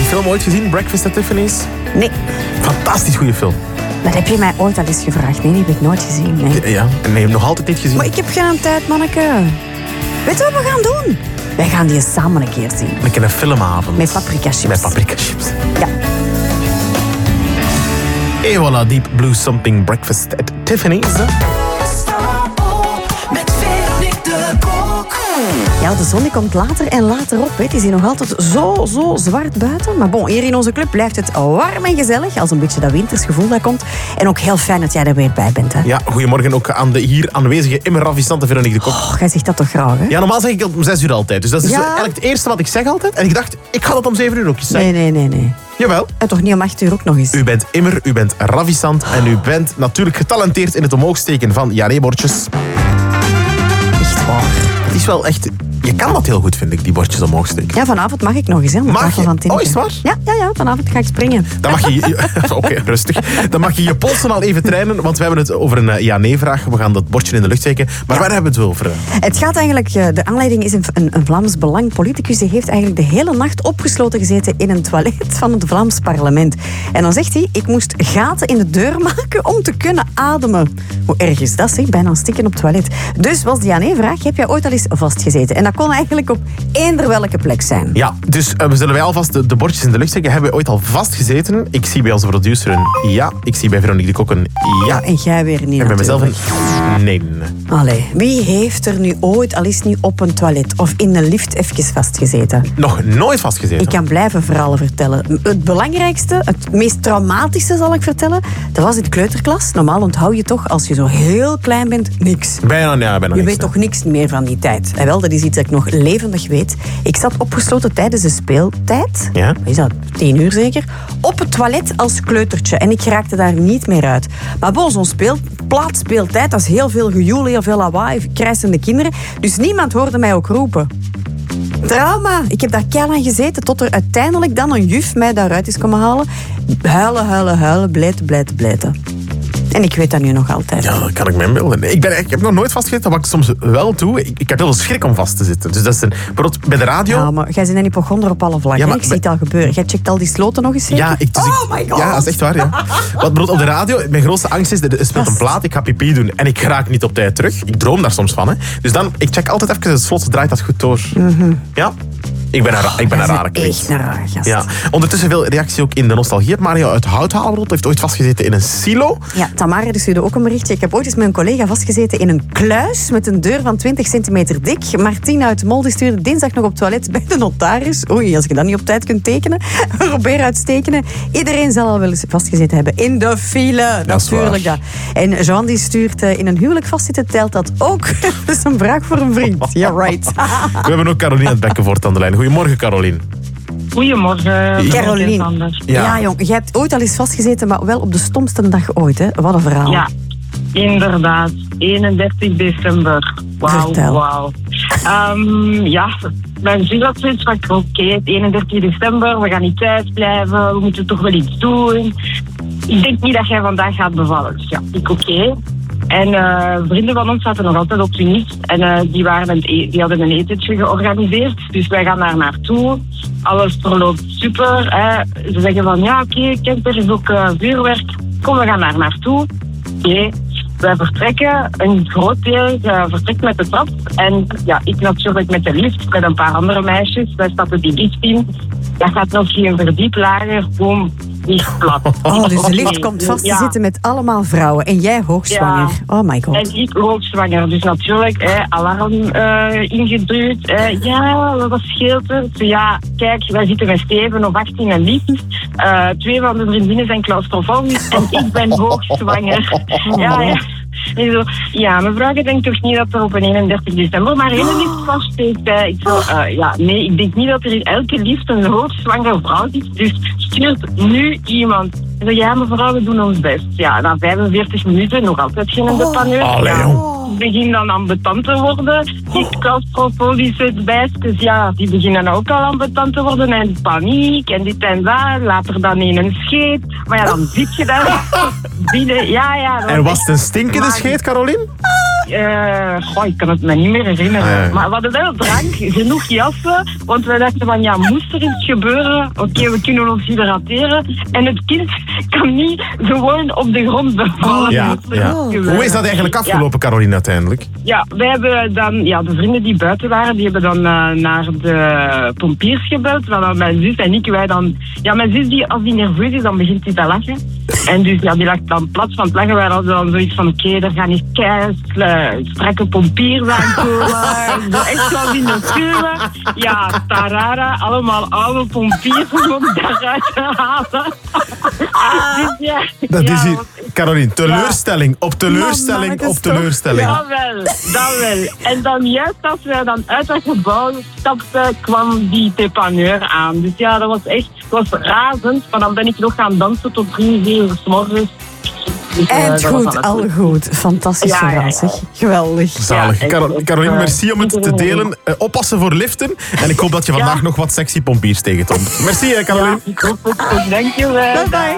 film ooit gezien? Breakfast at Tiffany's? Nee. Fantastisch goede film. Dat heb je mij ooit al eens gevraagd. Nee, die heb ik nooit gezien. Nee. Ja, en nee, nog altijd niet gezien. Maar ik heb geen tijd, manneke. Weet je wat we gaan doen? Wij gaan die samen een keer zien. Ik heb een filmavond. Met paprika chips. Met paprika chips. Ja. Et voilà, Deep Blue Something Breakfast at Tiffany's. Ja, de zon die komt later en later op. Het is hier nog altijd zo zwart buiten. Maar bon, hier in onze club blijft het warm en gezellig. Als een beetje dat wintersgevoel dat komt. En ook heel fijn dat jij er weer bij bent. Hè? Ja, goedemorgen ook aan de hier aanwezige immer ravissante Veronique de Kok. Oh, jij zegt dat toch graag, hè? Ja, normaal zeg ik het om 6 uur altijd. Dus dat is eigenlijk het eerste wat ik zeg altijd. En ik dacht, ik ga dat om 7 uur ook eens zeggen. Nee. Jawel. En toch niet om 8 uur ook nog eens? U bent immer, u bent ravissant. En u bent natuurlijk getalenteerd in het omhoogsteken van ja-nee-bordjes. Echt waar. Het is wel echt... Je kan dat heel goed, vind ik, die bordjes omhoog steken. Ja, vanavond mag ik nog eens, hè? Mag je? Van Oh, is het waar? Ja, vanavond ga ik springen. Dan mag je... Oké, rustig. Dan mag je je polsen al even trainen, want we hebben het over een ja-nee-vraag. We gaan dat bordje in de lucht steken. Maar waar hebben we het over? Het gaat eigenlijk... De aanleiding is een Vlaams Belang politicus. Die heeft eigenlijk de hele nacht opgesloten gezeten in een toilet van het Vlaams parlement. En dan zegt hij, ik moest gaten in de deur maken om te kunnen ademen. Hoe erg is dat, zeg? Bijna stikken op het toilet. Dus was de ja-nee-vraag, heb jij ooit al eens vastgezeten? En dat kon eigenlijk op eender welke plek zijn. Ja, dus we zullen wij alvast de bordjes in de lucht steken. Hebben we ooit al vastgezeten? Ik zie bij onze producer een ja. Ik zie bij Veronique de Kok een ja. En jij weer niet. En bij mezelf een nee. Allee, wie heeft er nu ooit al eens niet op een toilet of in een lift even vastgezeten? Nog nooit vastgezeten? Ik kan blijven verhalen vertellen. Het belangrijkste, het meest traumatische zal ik vertellen, dat was in de kleuterklas. Normaal onthoud je toch, als je zo heel klein bent, niks. Bijna je niks. Weet toch niks meer van die tijd. En wel, dat is iets dat ik nog levendig weet. Ik zat opgesloten tijdens de speeltijd. Ja? Is dat 10 uur zeker? Op het toilet als kleutertje. En ik raakte daar niet meer uit. Maar bon, zo'n speeltijd, dat is heel veel gejoel, heel veel lawaai, krijsende kinderen. Dus niemand hoorde mij ook roepen. Trauma. Ik heb daar keilang gezeten tot er uiteindelijk dan een juf mij daaruit is komen halen. Huilen, blijten. En ik weet dat nu nog altijd. Ja, dat kan ik me inbeelden. Ik heb nog nooit vastgezeten, dat mag ik soms wel toe. Ik heb heel veel schrik om vast te zitten. Dus dat is bijvoorbeeld bij de radio... Ja, maar jij bent een hypochonder op alle vlakken. Ja, ik zie het al gebeuren. Jij checkt al die sloten nog eens zeker? Ja, oh my god! Ja, dat is echt waar, ja. Wat bijvoorbeeld op de radio, mijn grootste angst is, er speelt een plaat, ik ga pipi doen en ik raak niet op tijd terug. Ik droom daar soms van, hè. Dus dan, ik check altijd even het slot, draait dat goed door. Mm-hmm. Ja? Ik ben een rare kreeg. Echt een rare gast. Ja. Ondertussen veel reactie ook in de nostalgie. Mario uit Houthalen heeft ooit vastgezeten in een silo. Ja, Tamara stuurde ook een berichtje. Ik heb ooit eens met een collega vastgezeten in een kluis met een deur van 20 centimeter dik. Martien uit Molde stuurde dinsdag nog op toilet bij de notaris. Oei, als je dat niet op tijd kunt tekenen. Robert uitstekenen. Iedereen zal al wel eens vastgezeten hebben. In de file. Natuurlijk dat. En Jean die stuurt in een huwelijk vastzitten. Telt dat ook? Dat is een vraag voor een vriend. Ja, right. We hebben ook Caroline uit Bekkenvoort aan de lijn. Goedemorgen, Caroline. Goedemorgen. Caroline. Ja, jong. Jij hebt ooit al eens vastgezeten, maar wel op de stomste dag ooit, hè? Wat een verhaal. Ja, inderdaad. 31 december. Wauw. Ja, mijn zus had zoiets van, oké, 31 december, we gaan niet thuis blijven, we moeten toch wel iets doen. Ik denk niet dat jij vandaag gaat bevallen. Dus ja, oké. En vrienden van ons zaten nog altijd op hun niet. En die hadden een etentje georganiseerd. Dus wij gaan daar naartoe. Alles verloopt super. Hè. Ze zeggen van, ja oké, kijk, er is ook vuurwerk. Kom, we gaan daar naartoe. Oké. Wij vertrekken. Een groot deel vertrekt met de trap. En ja, ik natuurlijk met de lift, met een paar andere meisjes. Wij stappen die lift in. Dat gaat nog geen verdiep lager. Boom. Plat. Oh, dus de lift komt vast te zitten met allemaal vrouwen. En jij hoogzwanger. Ja. Oh my god. En ik hoogzwanger. Dus natuurlijk, alarm ingeduwd. Ja, wat scheelt er? Ja, kijk, wij zitten met Steven of 8 in een lift. 2 van de vriendinnen zijn claustrofobisch. En ik ben hoogzwanger. Ja. En zo, ja, mevrouw, ik denk toch niet dat er op een 31 december maar hele lift vaststeekt. Nee, ik denk niet dat er in elke lift een hoogzwangere vrouw zit. Dus stuurt nu iemand. En zo, ja, mevrouw, we doen ons best. Ja, na 45 minuten nog altijd geen depaneur. Begin dan ambetant te worden. Die claustrofobische bijsters, ja, die beginnen ook al ambetant te worden. En paniek en dit en dat. Later dan in een scheet. Maar ja, dan zit je daar binnen. Ja. En was het een stinkende scheet, Caroline? ik kan het me niet meer herinneren. Maar we hadden wel drank, genoeg jassen. Want we dachten van, ja, moest er iets gebeuren? Oké, we kunnen ons hydrateren. En het kind kan niet gewoon op de grond bevallen. Ja. Hoe is dat eigenlijk afgelopen, Caroline, uiteindelijk? Ja, wij hebben dan, de vrienden die buiten waren, die hebben dan naar de pompiers gebeld. Van mijn zus en ik, wij dan... Ja, mijn zus, als die nerveus is, dan begint hij te lachen. En dus, die lag dan plat van het lachen. Wij hadden dan zoiets van, oké, er gaan hier strakke pompiers aankomen. Zo echt wel in de sturen. Ja, tarara, allemaal oude pompiers om daaruit te halen. Dus dat is hier, Caroline, teleurstelling op teleurstelling op teleurstelling. Dat wel. En dan juist als we dan uit dat gebouw stapten, kwam die tepaneur aan. Dus ja, dat was razend. Maar dan ben ik nog gaan dansen tot 3 uur 's morgens. Dus, en goed, al goed. Fantastisch verhaal, zeg. Geweldig. Zalig. Caroline, merci om het te delen. Oppassen voor liften. En ik hoop dat je vandaag nog wat sexy pompiers tegenkomt. Merci, Caroline. Ja, ik hoop het. Dank je wel. Bye bye.